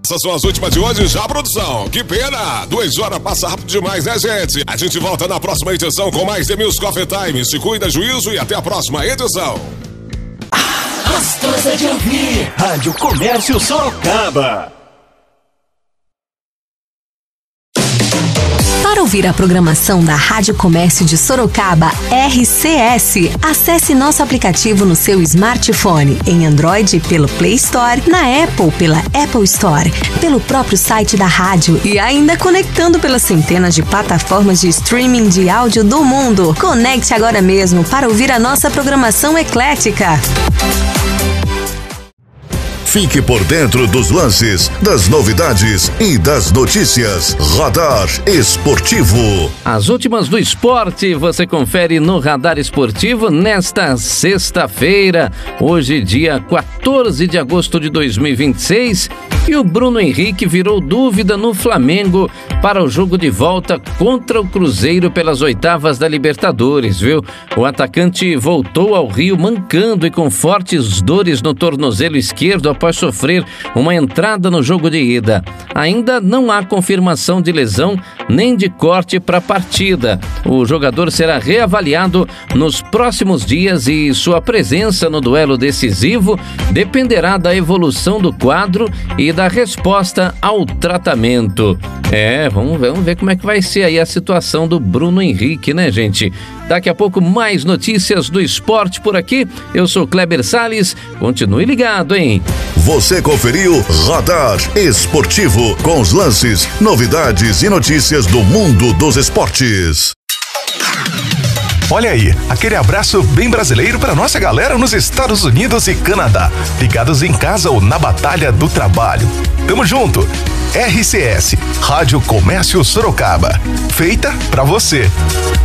Essas são as últimas de hoje já, produção. Que pena! 2 horas passa rápido demais, né, gente? A gente volta na próxima edição com mais The Mills Coffee Time. Se cuida, juízo e até a próxima edição. Gostosa de ouvir. Rádio Comércio Sorocaba. Para ouvir a programação da Rádio Comércio de Sorocaba, RCS, acesse nosso aplicativo no seu smartphone, em Android pelo Play Store, na Apple pela Apple Store, pelo próprio site da rádio e ainda conectando pelas centenas de plataformas de streaming de áudio do mundo. Conecte agora mesmo para ouvir a nossa programação eclética. Fique por dentro dos lances, das novidades e das notícias. Radar Esportivo. As últimas do esporte você confere no Radar Esportivo nesta sexta-feira, hoje dia 14 de agosto de 2026, e o Bruno Henrique virou dúvida no Flamengo para o jogo de volta contra o Cruzeiro pelas oitavas da Libertadores, viu? O atacante voltou ao Rio mancando e com fortes dores no tornozelo esquerdo após sofrer uma entrada no jogo de ida. Ainda não há confirmação de lesão nem de corte para a partida. O jogador será reavaliado nos próximos dias e sua presença no duelo decisivo dependerá da evolução do quadro e da resposta ao tratamento. Vamos ver como é que vai ser aí a situação do Bruno Henrique, né, gente? Daqui a pouco mais notícias do esporte por aqui. Eu sou Kleber Salles. Continue ligado, hein? Você conferiu Radar Esportivo com os lances, novidades e notícias do mundo dos esportes. Olha aí, aquele abraço bem brasileiro para nossa galera nos Estados Unidos e Canadá, ligados em casa ou na batalha do trabalho. Tamo junto. RCS, Rádio Comércio Sorocaba, feita pra você.